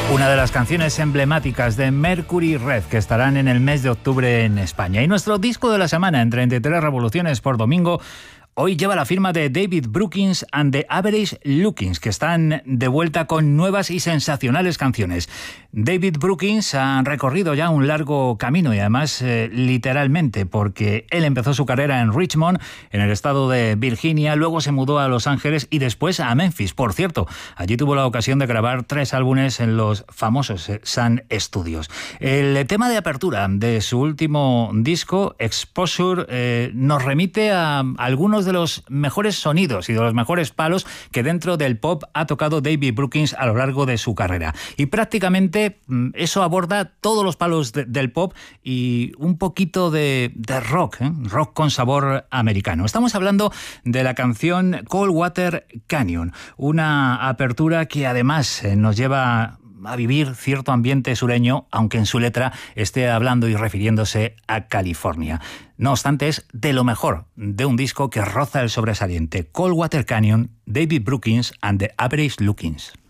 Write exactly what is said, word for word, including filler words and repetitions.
Una de las canciones emblemáticas de Mercury Rev que estarán en el mes de octubre en España. Y nuestro disco de la semana en treinta y tres revoluciones por domingo hoy lleva la firma de David Brookings and the Average Lookings, que están de vuelta con nuevas y sensacionales canciones. David Brookings ha recorrido ya un largo camino y además eh, literalmente, porque él empezó su carrera en Richmond, en el estado de Virginia, luego se mudó a Los Ángeles y después a Memphis. Por cierto, allí tuvo la ocasión de grabar tres álbumes en los famosos Sun Studios. El tema de apertura de su último disco, Exposure, eh, nos remite a algunos de los mejores sonidos y de los mejores palos que dentro del pop ha tocado David Brookings a lo largo de su carrera. Y prácticamente eso aborda todos los palos de, del pop y un poquito de, de rock, ¿eh? rock con sabor americano. Estamos hablando de la canción Coldwater Canyon, una apertura que además nos lleva a vivir cierto ambiente sureño, aunque en su letra esté hablando y refiriéndose a California. No obstante, es de lo mejor de un disco que roza el sobresaliente. Coldwater Canyon, David Brookings and the Average Lookings.